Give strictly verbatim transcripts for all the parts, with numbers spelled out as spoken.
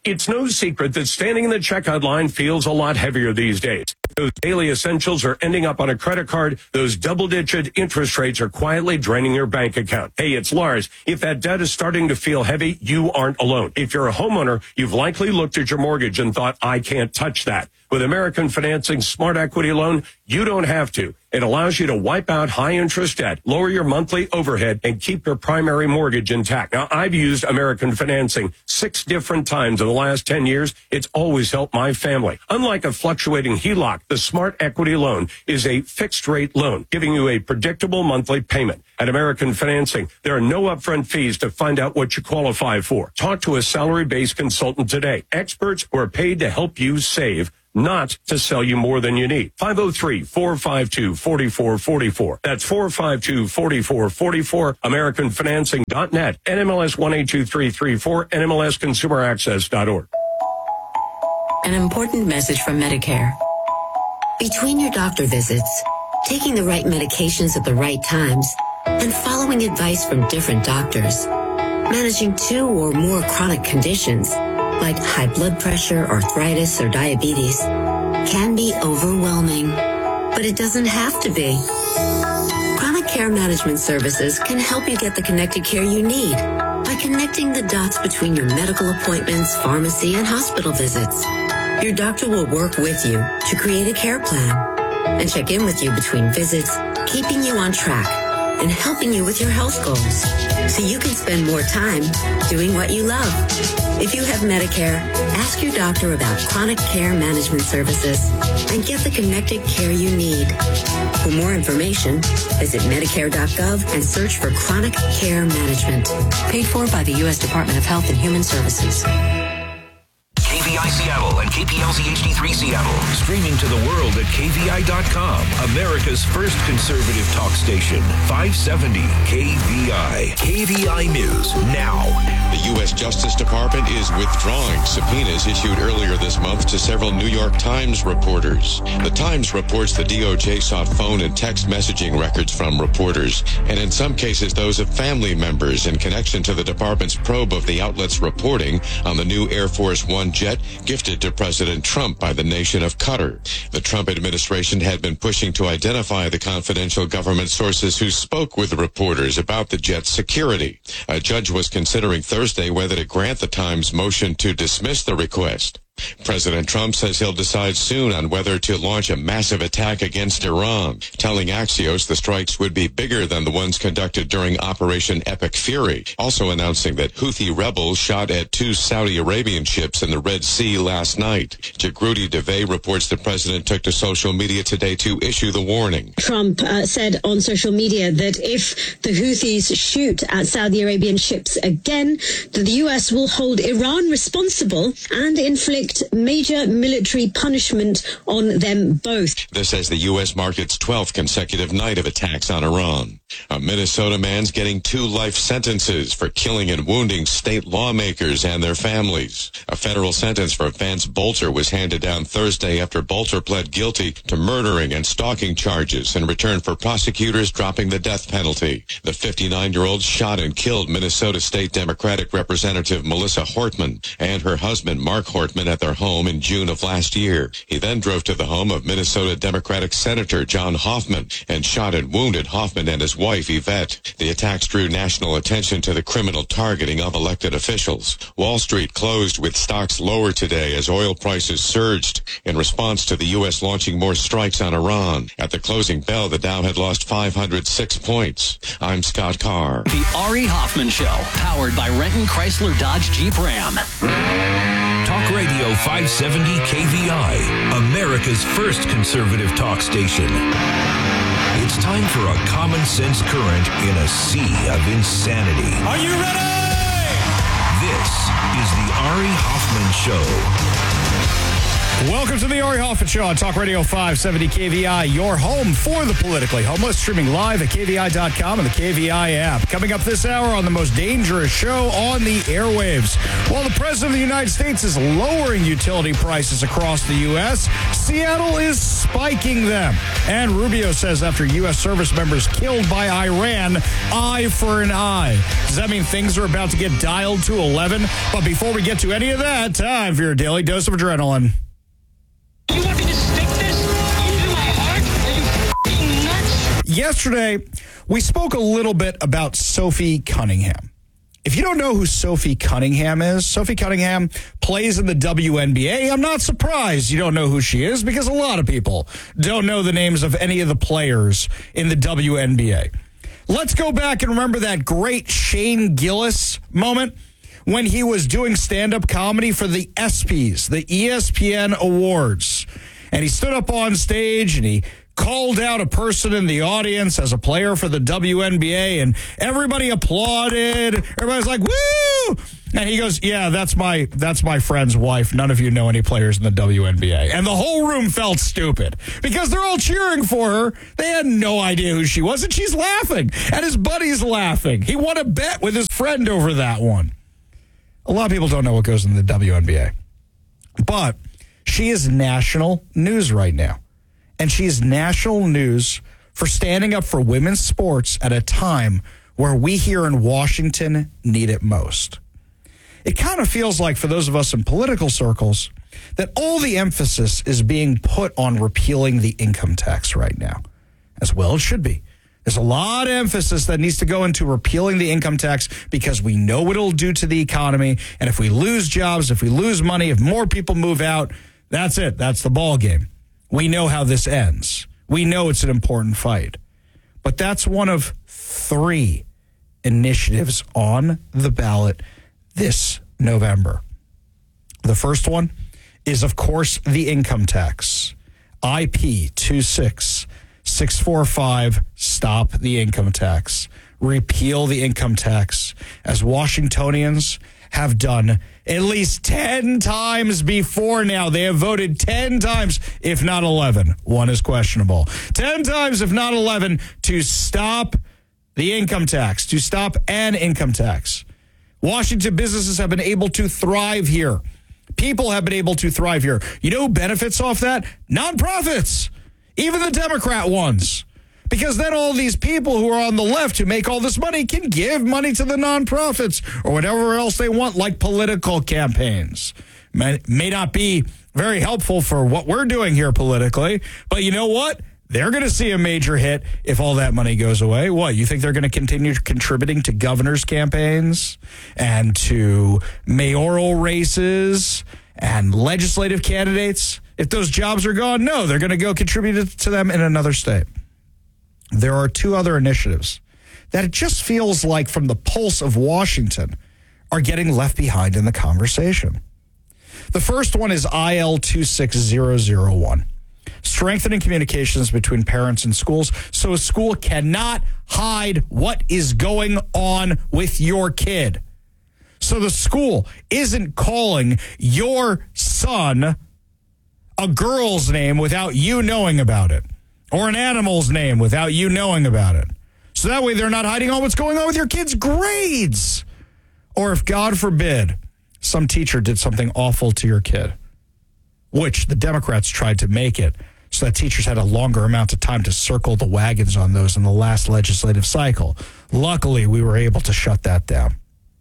It's no secret that standing in the checkout line feels a lot heavier these days. Those daily essentials are ending up on a credit card. Those double-digit interest rates are quietly draining your bank account. Hey, it's Lars. If that debt is starting to feel heavy, you aren't alone. If you're a homeowner, you've likely looked at your mortgage and thought, I can't touch that. With American Financing's Smart Equity Loan, you don't have to. It allows you to wipe out high-interest debt, lower your monthly overhead, and keep your primary mortgage intact. Now, I've used American Financing six different times in the last ten years. It's always helped my family. Unlike a fluctuating H E L O C, the Smart Equity Loan is a fixed-rate loan, giving you a predictable monthly payment. At American Financing, there are no upfront fees to find out what you qualify for. Talk to a salary-based consultant today. Experts who are paid to help you save, not to sell you more than you need. five oh three, four five two, four four four four. That's four five two, four four four four. American Financing dot net. N M L S one eight two three three four. N M L S consumer access dot org. An important message from Medicare. Between your doctor visits, taking the right medications at the right times, and following advice from different doctors, managing two or more chronic conditions, like high blood pressure, arthritis, or diabetes, can be overwhelming, but it doesn't have to be. Chronic Care Management Services can help you get the connected care you need by connecting the dots between your medical appointments, pharmacy, and hospital visits. Your doctor will work with you to create a care plan and check in with you between visits, keeping you on track and helping you with your health goals so you can spend more time doing what you love. If you have Medicare, ask your doctor about Chronic Care Management Services and get the connected care you need. For more information, visit Medicare dot gov and search for Chronic Care Management. Paid for by the U S Department of Health and Human Services. K V I Seattle and K P L Z H D three Seattle. Streaming to the world at K V I dot com. America's first conservative talk station. five seventy K V I. K V I News now. The U S Justice Department is withdrawing subpoenas issued earlier this month to several New York Times reporters. The Times reports the D O J sought phone and text messaging records from reporters, and in some cases those of family members in connection to the department's probe of the outlet's reporting on the new Air Force One jet gifted to President Trump by the nation of Qatar. The Trump administration had been pushing to identify the confidential government sources who spoke with the reporters about the jet's security. A judge was considering Thursday whether to grant the Times' motion to dismiss the request. President Trump says he'll decide soon on whether to launch a massive attack against Iran, telling Axios the strikes would be bigger than the ones conducted during Operation Epic Fury, also announcing that Houthi rebels shot at two Saudi Arabian ships in the Red Sea last night. Jagrudi Devey reports the president took to social media today to issue the warning. Trump uh, said on social media that if the Houthis shoot at Saudi Arabian ships again, that the U S will hold Iran responsible and inflict major military punishment on them both. This as the U S marked its twelfth consecutive night of attacks on Iran. A Minnesota man's getting two life sentences for killing and wounding state lawmakers and their families. A federal sentence for Vance Bolter was handed down Thursday after Bolter pled guilty to murdering and stalking charges in return for prosecutors dropping the death penalty. The fifty-nine-year-old shot and killed Minnesota State Democratic Representative Melissa Hortman and her husband Mark Hortman at their home in June of last year. He then drove to the home of Minnesota Democratic Senator John Hoffman and shot and wounded Hoffman and his wife Yvette. The attacks drew national attention to the criminal targeting of elected officials. Wall Street closed with stocks lower today as oil prices surged in response to the U S launching more strikes on Iran. At the closing bell, the Dow had lost five hundred six points. I'm Scott Carr. The Ari Hoffman Show, powered by Renton Chrysler Dodge Jeep Ram. Talk Radio five seventy K V I, America's first conservative talk station. It's time for a common sense current in a sea of insanity. Are you ready? This is the Ari Hoffman Show. Welcome to the Ari Hoffman Show on Talk Radio five seventy K V I, your home for the politically homeless, streaming live at K V I dot com and the K V I app. Coming up this hour on the most dangerous show on the airwaves. While the President of the United States is lowering utility prices across the U S, Seattle is spiking them. And Rubio says after U S service members killed by Iran, eye for an eye. Does that mean things are about to get dialed to eleven? But before we get to any of that, time for your daily dose of adrenaline. You want me to stick this into my heart? Are you f***ing nuts? Yesterday, we spoke a little bit about Sophie Cunningham. If you don't know who Sophie Cunningham is, Sophie Cunningham plays in the W N B A. I'm not surprised you don't know who she is because a lot of people don't know the names of any of the players in the W N B A. Let's go back and remember that great Shane Gillis moment when he was doing stand-up comedy for the ESPYs, the E S P N Awards. And he stood up on stage and he called out a person in the audience as a player for the W N B A, and everybody applauded. Everybody's like, woo! And he goes, yeah, that's my that's my friend's wife. None of you know any players in the W N B A. And the whole room felt stupid because they're all cheering for her. They had no idea who she was, and she's laughing. And his buddy's laughing. He won a bet with his friend over that one. A lot of people don't know what goes in the W N B A. But she is national news right now. And she is national news for standing up for women's sports at a time where we here in Washington need it most. It kind of feels like, for those of us in political circles, that all the emphasis is being put on repealing the income tax right now. As well it should be. There's a lot of emphasis that needs to go into repealing the income tax because we know what it'll do to the economy. And if we lose jobs, if we lose money, if more people move out, that's it. That's the ball game. We know how this ends. We know it's an important fight. But that's one of three initiatives on the ballot this November. The first one is, of course, the income tax. I P two six six four five, stop the income tax. Repeal the income tax, as Washingtonians have done at least ten times before now. They have voted ten times, if not eleven. One is questionable. ten times, if not eleven, to stop the income tax, to stop an income tax. Washington businesses have been able to thrive here. People have been able to thrive here. You know who benefits off that? Nonprofits. Even the Democrat ones. Because then all these people who are on the left who make all this money can give money to the nonprofits or whatever else they want, like political campaigns. May, may not be very helpful for what we're doing here politically, but you know what? They're going to see a major hit if all that money goes away. What, you think they're going to continue contributing to governors' campaigns and to mayoral races and legislative candidates? If those jobs are gone, no, they're going to go contribute to them in another state. There are two other initiatives that it just feels like, from the pulse of Washington, are getting left behind in the conversation. The first one is I L two six zero zero one, strengthening communications between parents and schools so a school cannot hide what is going on with your kid. So the school isn't calling your son a girl's name without you knowing about it, or an animal's name without you knowing about it. So that way they're not hiding all what's going on with your kid's grades. Or if, God forbid, some teacher did something awful to your kid, which the Democrats tried to make it so that teachers had a longer amount of time to circle the wagons on those in the last legislative cycle. Luckily, we were able to shut that down.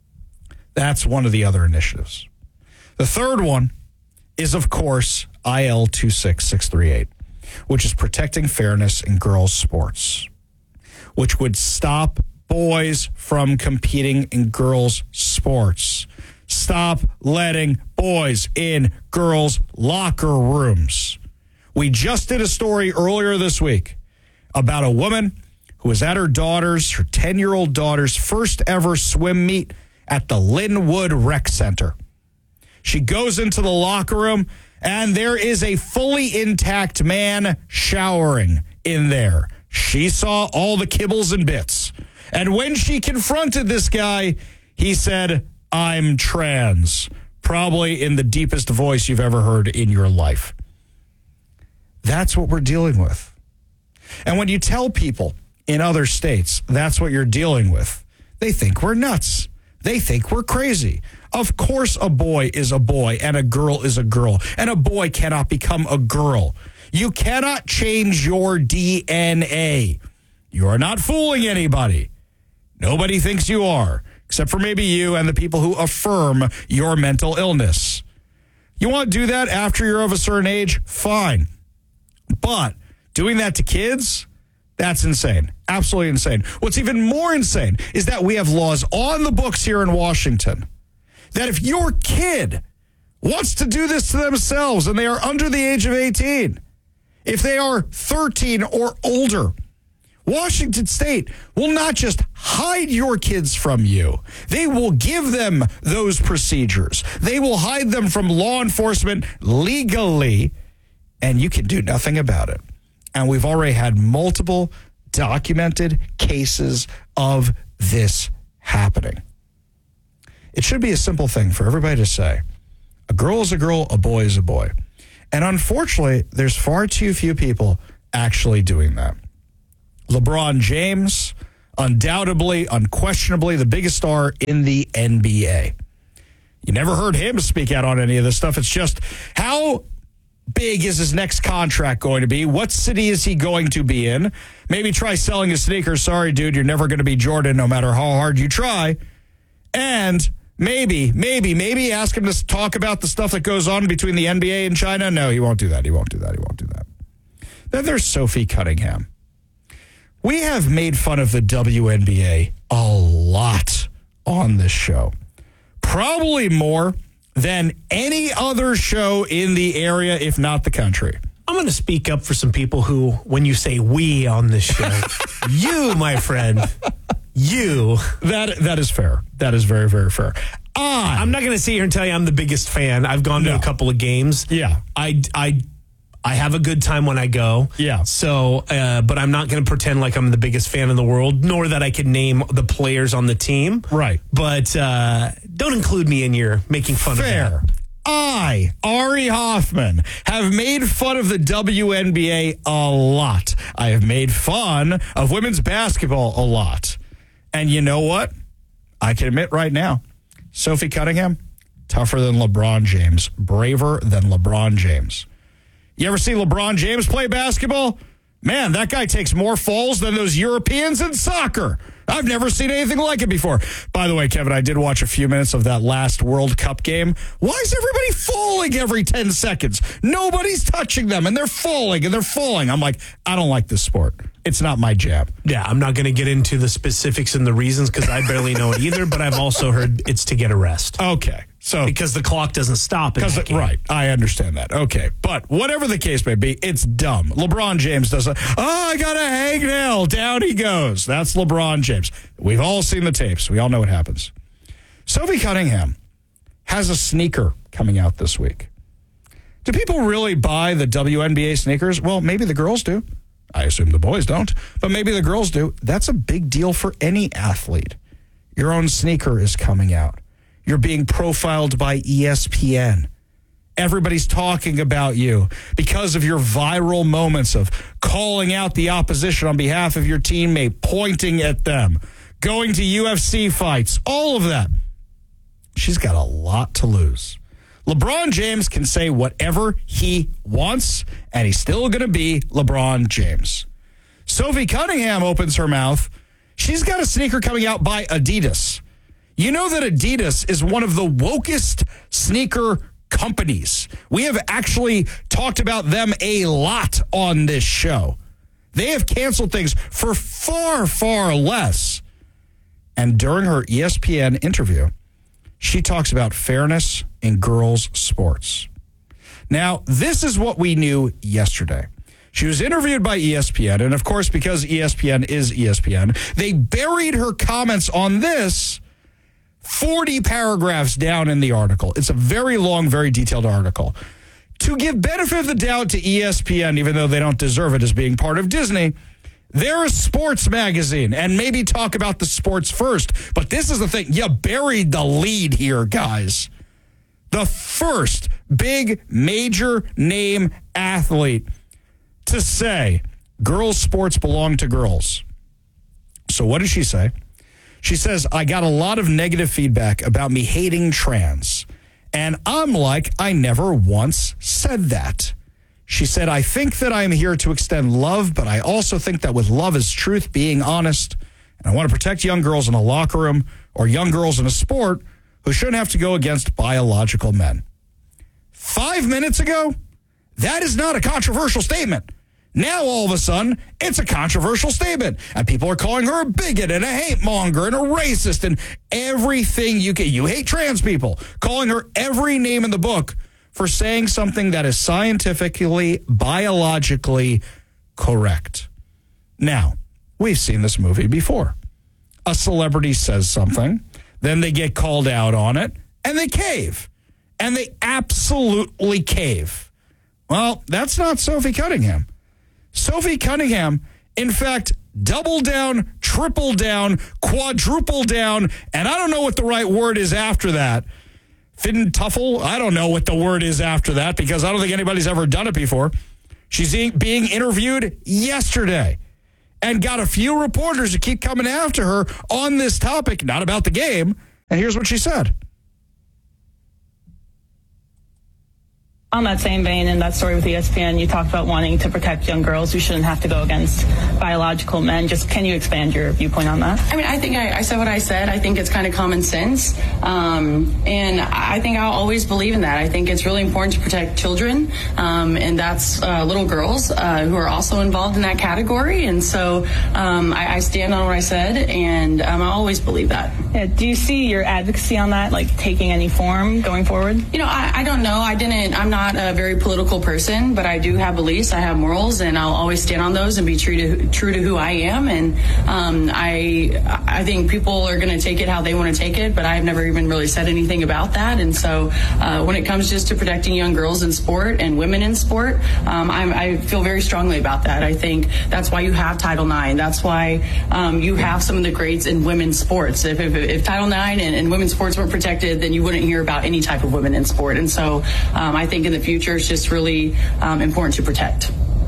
That's one of the other initiatives. The third one is, of course, I L two six six three eight, which is protecting fairness in girls' sports, which would stop boys from competing in girls' sports. Stop letting boys in girls' locker rooms. We just did a story earlier this week about a woman who was at her daughter's, her ten-year-old daughter's first ever swim meet at the Linwood Rec Center. She goes into the locker room, and there is a fully intact man showering in there. She saw all the kibbles and bits. And when she confronted this guy, he said, "I'm trans." probably in the deepest voice you've ever heard in your life. That's what we're dealing with. And when you tell people in other states that's what you're dealing with, they think we're nuts. They think we're crazy. Of course a boy is a boy and a girl is a girl, and a boy cannot become a girl. You cannot change your D N A. You are not fooling anybody. Nobody thinks you are, except for maybe you and the people who affirm your mental illness. You want to do that after you're of a certain age? Fine. But doing that to kids, that's insane. Absolutely insane. What's even more insane is that we have laws on the books here in Washington that if your kid wants to do this to themselves and they are under the age of eighteen, if they are thirteen or older, Washington State will not just hide your kids from you. They will give them those procedures. They will hide them from law enforcement legally, and you can do nothing about it. And we've already had multiple documented cases of this happening. It should be a simple thing for everybody to say, a girl is a girl, a boy is a boy. And unfortunately, there's far too few people actually doing that. LeBron James, undoubtedly, unquestionably, the biggest star in the N B A. You never heard him speak out on any of this stuff. It's just, how big is his next contract going to be? What city is he going to be in? Maybe try selling his sneakers. Sorry, dude, you're never going to be Jordan no matter how hard you try. And maybe, maybe, maybe ask him to talk about the stuff that goes on between the N B A and China. No, he won't do that. He won't do that. He won't do that. Then there's Sophie Cunningham. We have made fun of the W N B A a lot on this show. Probably more than any other show in the area, if not the country. I'm going to speak up for some people who, when you say we on this show, you, my friend, you. That That is fair. That is very, very fair. I, I'm not going to sit here and tell you I'm the biggest fan. I've gone No. to a couple of games. Yeah. I, I, I have a good time when I go. Yeah. So, uh, but I'm not going to pretend like I'm the biggest fan in the world, nor that I can name the players on the team. Right. But uh, don't include me in your making fun Fair. of that. I, Ari Hoffman, have made fun of the W N B A a lot. I have made fun of women's basketball a lot. And you know what? I can admit right now, Sophie Cunningham, tougher than LeBron James, braver than LeBron James. You ever see LeBron James play basketball? Man, that guy takes more falls than those Europeans in soccer. I've never seen anything like it before. By the way, Kevin, I did watch a few minutes of that last World Cup game. Why is everybody falling every ten seconds? Nobody's touching them, and they're falling, and they're falling. I'm like, I don't like this sport. It's not my jam. Yeah, I'm not going to get into the specifics and the reasons because I barely know it either, but I've also heard it's to get a rest. Okay. So Because the clock doesn't stop in that game. Right, I understand that. Okay, but whatever the case may be, it's dumb. LeBron James does a, oh, I got a hangnail. Down he goes. That's LeBron James. We've all seen the tapes. We all know what happens. Sophie Cunningham has a sneaker coming out this week. Do people really buy the W N B A sneakers? Well, maybe the girls do. I assume the boys don't, but maybe the girls do. That's a big deal for any athlete. Your own sneaker is coming out. You're being profiled by E S P N. Everybody's talking about you because of your viral moments of calling out the opposition on behalf of your teammate, pointing at them, going to U F C fights, all of that. She's got a lot to lose. LeBron James can say whatever he wants, and he's still going to be LeBron James. Sophie Cunningham opens her mouth. She's got a sneaker coming out by Adidas. You know that Adidas is one of the wokest sneaker companies. We have actually talked about them a lot on this show. They have canceled things for far, far less. And during her E S P N interview, she talks about fairness in girls' sports. Now, this is what we knew yesterday. She was interviewed by E S P N, and of course, because E S P N is E S P N, they buried her comments on this forty paragraphs down in the article. It's a very long, very detailed article. To give benefit of the doubt to E S P N, even though they don't deserve it as being part of Disney, they're a sports magazine, and maybe talk about the sports first. But this is the thing. You buried the lead here, guys. The first big major name athlete to say girls' sports belong to girls. So what does she say? She says, I got a lot of negative feedback about me hating trans. And I'm like, I never once said that. She said, I think that I'm here to extend love, but I also think that with love is truth, being honest. And I want to protect young girls in a locker room or young girls in a sport who shouldn't have to go against biological men. Five minutes ago, that is not a controversial statement. Now, all of a sudden, it's a controversial statement. And people are calling her a bigot and a hate monger and a racist and everything you can. You hate trans people, calling her every name in the book for saying something that is scientifically, biologically correct. Now, we've seen this movie before. A celebrity says something, then they get called out on it, and they cave. And they absolutely cave. Well, that's not Sophie Cunningham. Sophie Cunningham, in fact, double down, triple down, quadruple down, and I don't know what the right word is after that. Fintuffle? I don't know what the word is after that because I don't think anybody's ever done it before. She's being interviewed yesterday and got a few reporters to keep coming after her on this topic, not about the game. And here's what she said. On that same vein, in that story with E S P N, you talked about wanting to protect young girls who shouldn't have to go against biological men. Just can you expand your viewpoint on that? I mean, I think I, I said what I said. I think it's kind of common sense. Um, and I think I'll always believe in that. I think it's really important to protect children. Um, and that's uh, little girls uh, who are also involved in that category. And so um, I, I stand on what I said, and um, I always believe that. Yeah, do you see your advocacy on that, like, taking any form going forward? You know, I, I don't know. I didn't, I'm not a very political person, but I do have beliefs. I have morals, and I'll always stand on those and be true to true to who I am. And um, I I think people are going to take it how they want to take it, but I've never even really said anything about that. And so uh, when it comes just to protecting young girls in sport and women in sport, um, I'm, I feel very strongly about that. I think that's why you have Title nine. That's why um, you have some of the greats in women's sports. If, if, if Title nine and, and women's sports weren't protected, then you wouldn't hear about any type of women in sport. And so um, I think in the future, it's just really um, important to protect.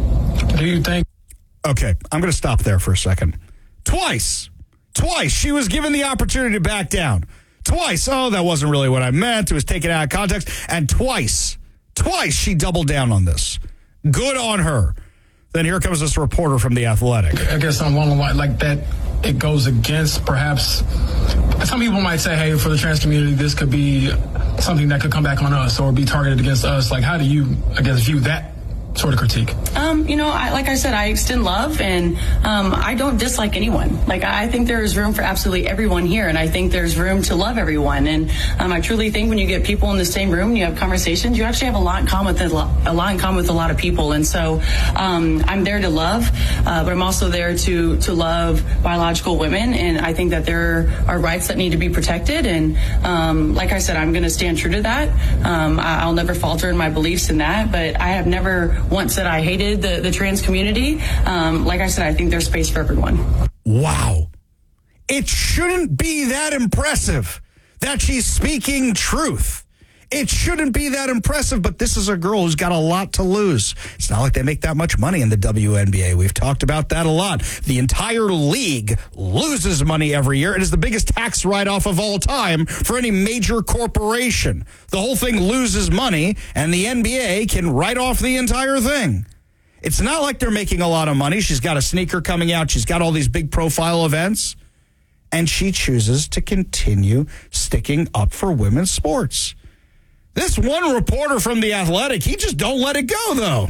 Do you think? Okay, I'm going to stop there for a second. Twice, twice she was given the opportunity to back down. Twice, oh, that wasn't really what I meant. It was taken out of context. And twice, twice she doubled down on this. Good on her. Then here comes this reporter from The Athletic. I guess on one line like that, it goes against perhaps some people might say, hey, for the trans community, this could be something that could come back on us or be targeted against us. Like, how do you, I guess, view that sort of critique? Um, you know, I, like I said, I extend love, and um, I don't dislike anyone. Like, I think there is room for absolutely everyone here, and I think there's room to love everyone. And um, I truly think when you get people in the same room and you have conversations, you actually have a lot in common with a lot, a lot in common with a lot of people. And so um, I'm there to love, uh, but I'm also there to to love biological women, and I think that there are rights that need to be protected. And um, like I said, I'm going to stand true to that. Um, I, I'll never falter in my beliefs in that, but I have never once said I hated the, the trans community. Um, like I said, I think there's space for everyone. Wow. It shouldn't be that impressive that she's speaking truth. It shouldn't be that impressive, but this is a girl who's got a lot to lose. It's not like they make that much money in the W N B A. We've talked about that a lot. The entire league loses money every year. It is the biggest tax write-off of all time for any major corporation. The whole thing loses money, and the N B A can write off the entire thing. It's not like they're making a lot of money. She's got a sneaker coming out. She's got all these big profile events, and she chooses to continue sticking up for women's sports. This one reporter from The Athletic, he just don't let it go, though.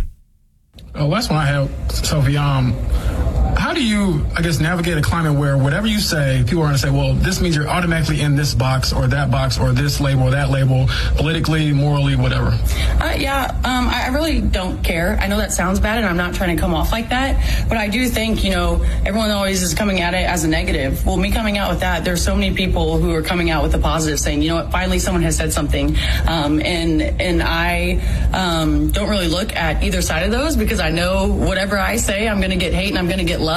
Oh, that's one I have, Sophie. Um, how do you, I guess, navigate a climate where whatever you say, people are going to say, well, this means you're automatically in this box or that box or this label or that label, politically, morally, whatever? Uh, yeah, um, I really don't care. I know that sounds bad, and I'm not trying to come off like that, but I do think, you know, everyone always is coming at it as a negative. Well, me coming out with that, there's so many people who are coming out with the positive, saying, you know what, finally someone has said something, um, and and I um, don't really look at either side of those because I know whatever I say, I'm going to get hate and I'm going to get love.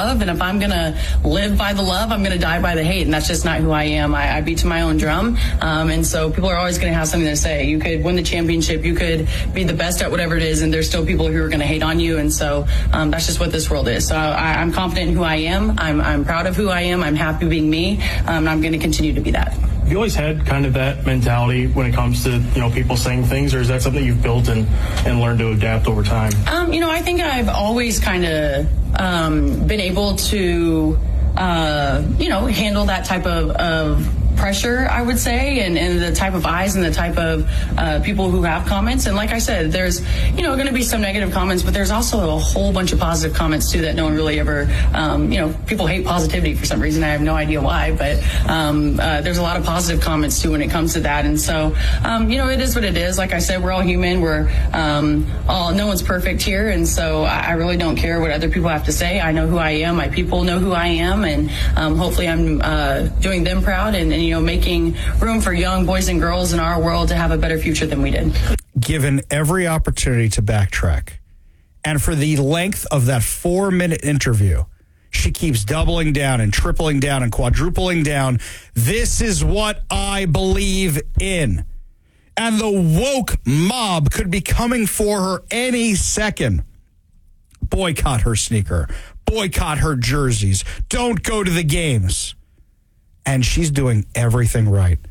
love. And if I'm going to live by the love, I'm going to die by the hate. And that's just not who I am. I, I beat to my own drum. Um, and so people are always going to have something to say. You could win the championship. You could be the best at whatever it is. And there's still people who are going to hate on you. And so um, that's just what this world is. So I, I'm confident in who I am. I'm, I'm proud of who I am. I'm happy being me. Um, and I'm going to continue to be that. Have you always had kind of that mentality when it comes to, you know, people saying things, or is that something you've built and, and learned to adapt over time? Um, you know, I think I've always kind of um, been able to, uh, you know, handle that type of, of pressure, I would say, and, and the type of eyes and the type of uh, people who have comments. And like I said, there's, you know, going to be some negative comments, but there's also a whole bunch of positive comments too that no one really ever, um, you know, people hate positivity for some reason. I have no idea why, but um, uh, there's a lot of positive comments too when it comes to that. And so, um, you know, it is what it is. Like I said, we're all human. We're um, all, no one's perfect here. And so I, I really don't care what other people have to say. I know who I am. My people know who I am. And um, hopefully I'm uh, doing them proud and, and you know, making room for young boys and girls in our world to have a better future than we did. Given every opportunity to backtrack, and for the length of that four-minute interview, she keeps doubling down and tripling down and quadrupling down. This is what I believe in. And the woke mob could be coming for her any second. Boycott her sneaker. Boycott her jerseys. Don't go to the games. And she's doing everything right.